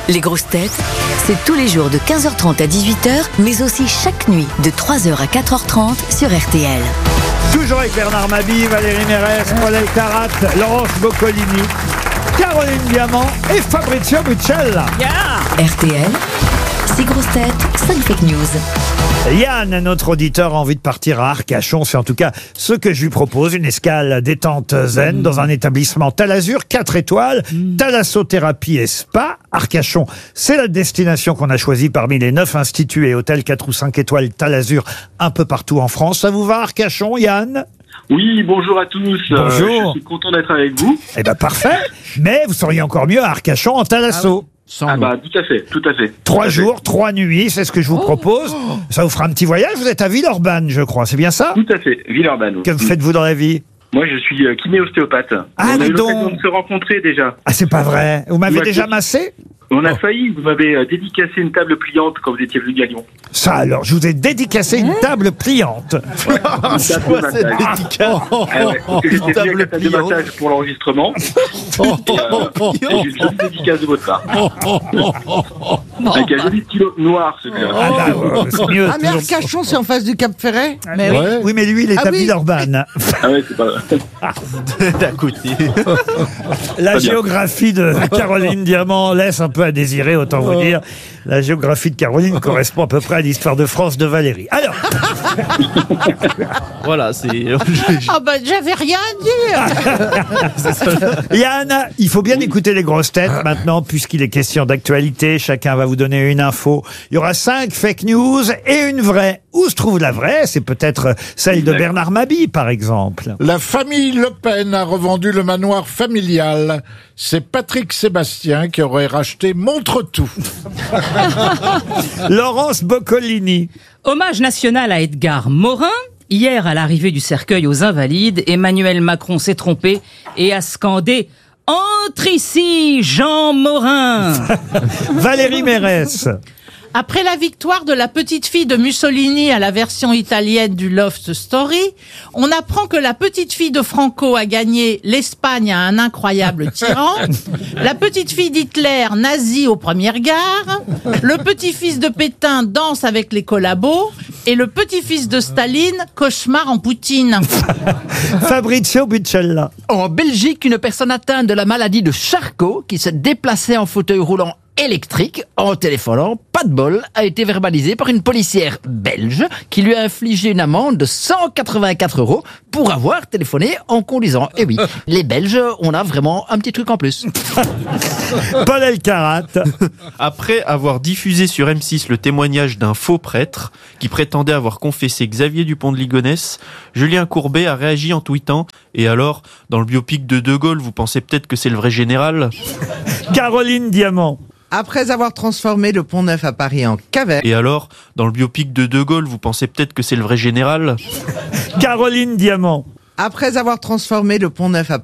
Les grosses têtes, c'est tous les jours de 15h30 à 18h, mais aussi chaque nuit de 3h à 4h30 sur RTL. Toujours avec Bernard Mabille, Valérie Mérès, Paul Elkarat, Laurence Boccolini, Caroline Diamant et Fabrizio Buccella. RTL, 6 grosses têtes, 5 fake news. Yann, notre auditeur, a envie de partir à Arcachon. C'est en tout cas ce que je lui propose. Une escale détente zen dans un établissement Talazur, 4 étoiles, thalassothérapie et spa. Arcachon, c'est la destination qu'on a choisie parmi les 9 instituts et hôtels 4 ou 5 étoiles Talazur un peu partout en France. Ça vous va, Arcachon, Yann ? Oui, bonjour à tous. Bonjour. Je suis content d'être avec vous. Eh ben parfait. Mais vous seriez encore mieux à Arcachon en thalasso. Ah bah tout à fait. 3 jours, 3 nuits, c'est ce que je vous propose. Ça vous fera un petit voyage. Vous êtes à Villeurbanne, je crois. C'est bien ça ? Tout à fait, Villeurbanne. Que faites-vous dans la vie ? Moi, je suis kiné-ostéopathe. Ah, on a eu dis donc. l'occasion de se rencontrer déjà. Ah, c'est pas vrai. Vous m'avez Ouais, déjà c'est- massé ? On a failli, vous m'avez dédicacé une table pliante quand vous étiez venu de Gagnon. Ça alors, je vous ai dédicacé une table pliante. Une table de massage. Ah ouais, parce que j'étais venu avec la table de massage pour l'enregistrement. Et j'ai une jolie dédicace de votre part. Avec un joli stylo noir, celui-là. Ah, bah, c'est mieux. Ah, mais Arcachon, c'est en face du Cap Ferret. Mais oui. Oui, mais lui, il est Ah à oui. Villeurbanne. Ah ouais, c'est pas vrai. D'à côté. La bien. géographie de Caroline Diamant laisse un peu à désirer, autant vous dire. La géographie de Caroline correspond à peu près à l'histoire de France de Valérie. Alors, Voilà, c'est. Ah bah j'avais rien à dire. Yann, il faut bien écouter les grosses têtes maintenant, puisqu'il est question d'actualité. Chacun va vous donner une info. Il y aura 5 fake news et une vraie. Où se trouve la vraie ? C'est peut-être celle de Bernard Mabille, par exemple. La famille Le Pen a revendu le manoir familial. C'est Patrick Sébastien qui aurait racheté Montretout. Laurence Boccolini. Hommage national à Edgar Morin. Hier, à l'arrivée du cercueil aux Invalides, Emmanuel Macron s'est trompé et a scandé « Entre ici, Jean Morin !» Valérie Mérès. Après la victoire de la petite fille de Mussolini à la version italienne du Love Story, on apprend que la petite fille de Franco a gagné l'Espagne à un incroyable tyran, la petite fille d'Hitler nazie aux premières gares, le petit-fils de Pétain danse avec les collabos et le petit-fils de Staline cauchemar en Poutine. Fabrizio Buccella. En Belgique, une personne atteinte de la maladie de Charcot, qui se déplaçait en fauteuil roulant électrique en téléphonant, pas de bol, a été verbalisée par une policière belge qui lui a infligé une amende de 184 € pour avoir téléphoné en conduisant. Et oui, les Belges, on a vraiment un petit truc en plus. Paul Elkarat. Après avoir diffusé sur M6 le témoignage d'un faux prêtre qui prétendait avoir confessé Xavier Dupont de Ligonnès, Julien Courbet a réagi en tweetant « Et alors, dans le biopic de De Gaulle, vous pensez peut-être que c'est le vrai général ?» Caroline Diamant. Après avoir transformé le Pont Neuf à Paris en caverne, Et alors, dans le biopic de De Gaulle, vous pensez peut-être que c'est le vrai général ? Caroline Diamant. après avoir transformé le Pont Neuf à